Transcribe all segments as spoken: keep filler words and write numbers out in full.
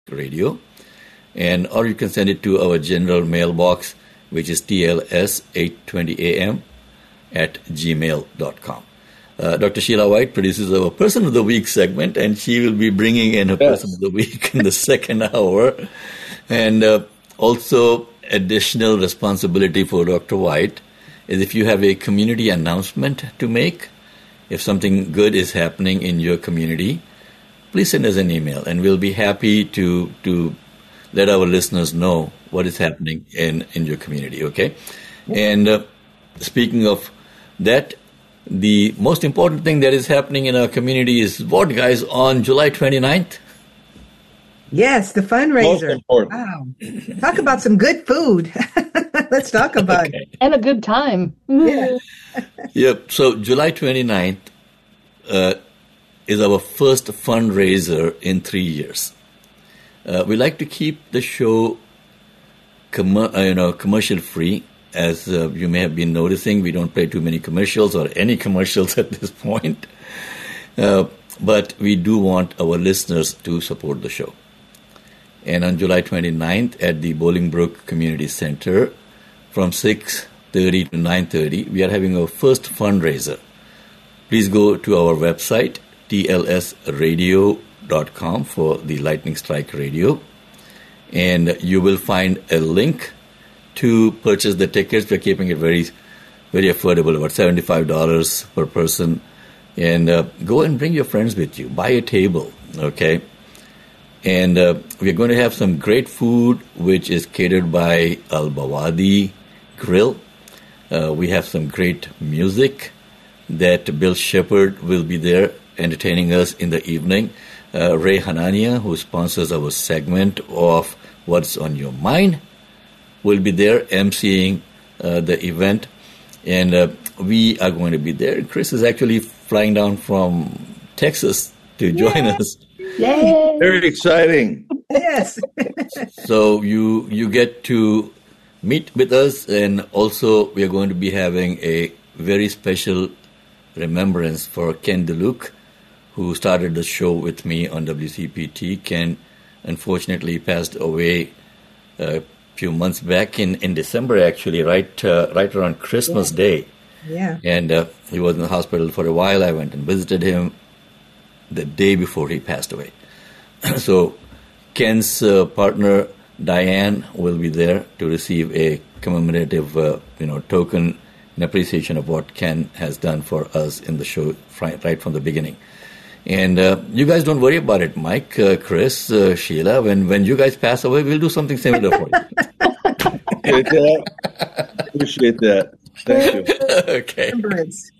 Radio. And or you can send it to our general mailbox, which is T L S eight twenty A M at gmail dot com. Uh, Doctor Sheila White produces our Person of the Week segment, and she will be bringing in her yes. Person of the Week in the second hour. And uh, also additional responsibility for Doctor White is if you have a community announcement to make, if something good is happening in your community, please send us an email, and we'll be happy to to let our listeners know what is happening in, in your community, okay? And uh, speaking of that, the most important thing that is happening in our community is what, guys, on July twenty-ninth? Yes, the fundraiser. Wow. Talk about some good food. Let's talk about okay. it. And a good time. Yeah. Yep, so July twenty-ninth uh, is our first fundraiser in three years. Uh, we like to keep the show com- uh, you know, commercial-free. As uh, you may have been noticing, we don't play too many commercials or any commercials at this point. Uh, but we do want our listeners to support the show. And on July twenty-ninth at the Bolingbrook Community Center from six thirty to nine thirty, we are having our first fundraiser. Please go to our website, T L S radio dot com, for the Lightning Strike Radio, and you will find a link to purchase the tickets. We're keeping it very, very affordable, about seventy-five dollars per person. And uh, go and bring your friends with you. Buy a table, okay? And uh, we're going to have some great food, which is catered by Al Bawadi Grill. Uh, we have some great music that Bill Shepard will be there entertaining us in the evening. Uh, Ray Hanania, who sponsors our segment of What's on Your Mind, will be there emceeing uh, the event. And uh, we are going to be there. Chris is actually flying down from Texas to join Yay. us. Yay. Very exciting. Yes. So you you get to meet with us, and also we are going to be having a very special remembrance for Ken DeLuke, who started the show with me on W C P T. Ken unfortunately passed away a few months back in, in December, actually, right uh, right around Christmas yeah. Day. Yeah. And uh, he was in the hospital for a while. I went and visited him the day before he passed away. So Ken's uh, partner, Diane, will be there to receive a commemorative uh, you know, token in appreciation of what Ken has done for us in the show right from the beginning. And uh, you guys don't worry about it, Mike, uh, Chris, uh, Sheila. When when you guys pass away, we'll do something similar for you. Appreciate that. Appreciate that. Thank you. Okay. Remembrance.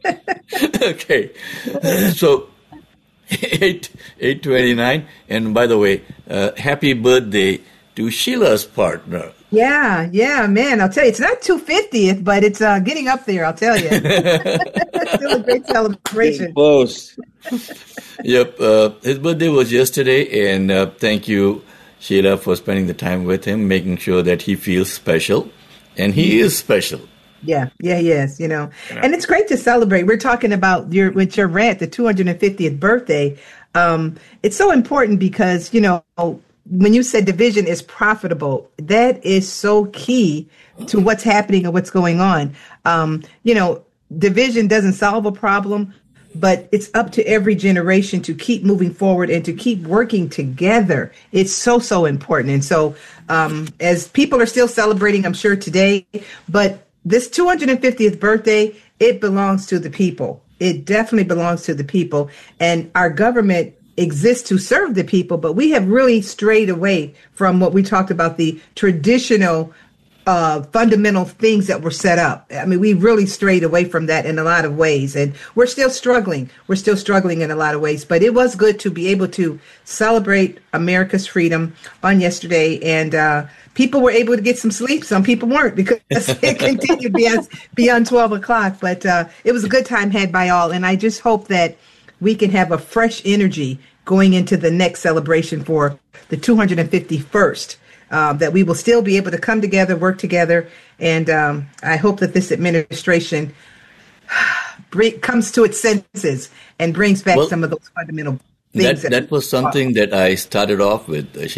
Okay. So eight eight twenty nine, and by the way, uh, happy birthday to Sheila's partner. Yeah, yeah, man. I'll tell you, it's not two fiftieth, but it's uh, getting up there. I'll tell you. Still a great celebration. Getting close. Yep. Uh, his birthday was yesterday, and uh, thank you, Sheila, for spending the time with him, making sure that he feels special, and he is special. Yeah, yeah, he is, you know. Yeah. And it's great to celebrate. We're talking about your with your rant, the two hundred fiftieth birthday. Um, it's so important because, you know, when you said division is profitable, that is so key to what's happening and what's going on. Um, you know, division doesn't solve a problem, but it's up to every generation to keep moving forward and to keep working together. It's so, so important. And so um, as people are still celebrating, I'm sure today, but this two hundred fiftieth birthday, it belongs to the people. It definitely belongs to the people. And our government exists to serve the people, but we have really strayed away from what we talked about, the traditional uh, fundamental things that were set up. I mean, we really strayed away from that in a lot of ways, and we're still struggling. We're still struggling in a lot of ways, but it was good to be able to celebrate America's freedom on yesterday, and uh, people were able to get some sleep. Some people weren't because it continued beyond, beyond twelve o'clock, but uh, it was a good time had by all, and I just hope that we can have a fresh energy going into the next celebration for the two hundred fifty-first, uh, that we will still be able to come together, work together. And um, I hope that this administration bring, comes to its senses and brings back well, some of those fundamental That, that was something that I started off with,